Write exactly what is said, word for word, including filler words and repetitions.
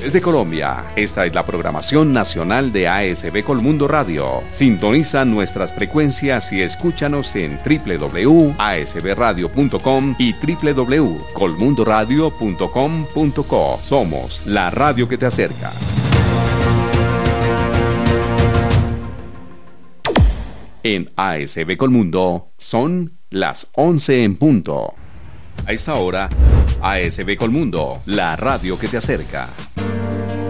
Desde Colombia, esta es la programación nacional de A S B Colmundo Radio. Sintoniza nuestras frecuencias y escúchanos en doble u doble u doble u punto a s b radio punto com y doble u doble u doble u punto colmundo radio punto com punto co. Somos la radio que te acerca. En A S B Colmundo son las once en punto. A esta hora, A S B Colmundo, la radio que te acerca.